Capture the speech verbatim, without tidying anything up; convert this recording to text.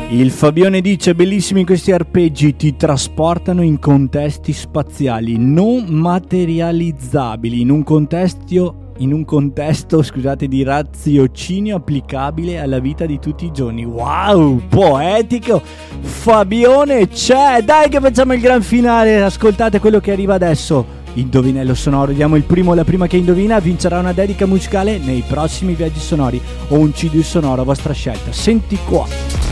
Il Fabione dice: bellissimi questi arpeggi, ti trasportano in contesti spaziali non materializzabili, in un contesto in un contesto, scusate, di raziocinio applicabile alla vita di tutti i giorni. Wow, poetico. Fabione c'è. Dai che facciamo il gran finale. Ascoltate quello che arriva adesso. Indovinello sonoro. Diamo il primo, la prima che indovina vincerà una dedica musicale nei prossimi viaggi sonori o un C D sonoro a vostra scelta. Senti qua.